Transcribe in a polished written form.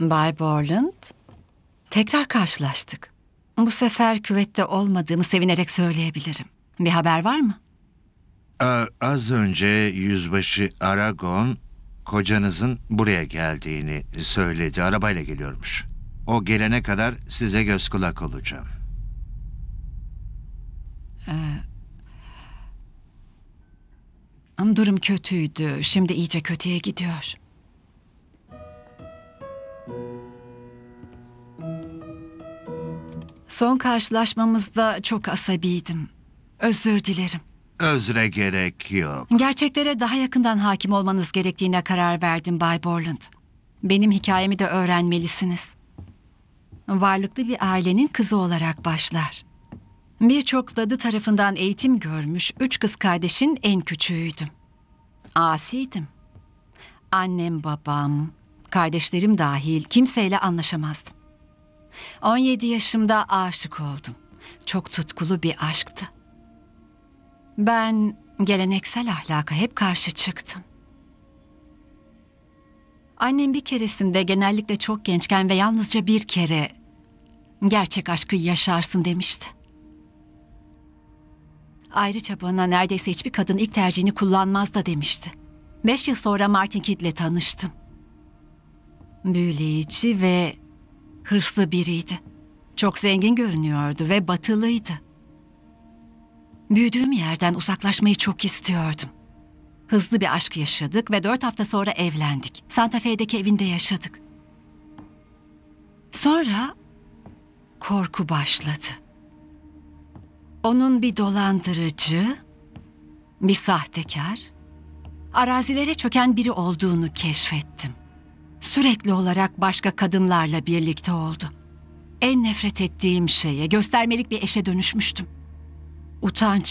Bay Borland, tekrar karşılaştık. Bu sefer küvette olmadığımı sevinerek söyleyebilirim. Bir haber var mı? Az önce Yüzbaşı Aragon kocanızın buraya geldiğini söyledi. Arabayla geliyormuş. O gelene kadar size göz kulak olacağım. Ama durum kötüydü. Şimdi iyice kötüye gidiyor. Son karşılaşmamızda çok asabiydim. Özür dilerim. Özre gerek yok. Gerçeklere daha yakından hakim olmanız gerektiğine karar verdim Bay Borland. Benim hikayemi de öğrenmelisiniz. Varlıklı bir ailenin kızı olarak başlar. Birçok dadı tarafından eğitim görmüş 3 kız kardeşin en küçüğüydüm. Asiydim. Annem, babam, kardeşlerim dahil kimseyle anlaşamazdım. 17 yaşımda aşık oldum. Çok tutkulu bir aşktı. Ben geleneksel ahlaka hep karşı çıktım. Annem bir keresinde genellikle çok gençken ve yalnızca bir kere gerçek aşkı yaşarsın demişti. Ayrıca bana neredeyse hiçbir kadın ilk tercihini kullanmaz da demişti. 5 yıl sonra Martin Kidd'le tanıştım. Büyüleyici ve hırslı biriydi. Çok zengin görünüyordu ve batılıydı. Büyüdüğüm yerden uzaklaşmayı çok istiyordum. Hızlı bir aşk yaşadık ve 4 hafta sonra evlendik. Santa Fe'deki evinde yaşadık. Sonra korku başladı. Onun bir dolandırıcı, bir sahtekar, arazilere çöken biri olduğunu keşfettim. Sürekli olarak başka kadınlarla birlikte oldu. En nefret ettiğim şeye, göstermelik bir eşe dönüşmüştüm. Utanç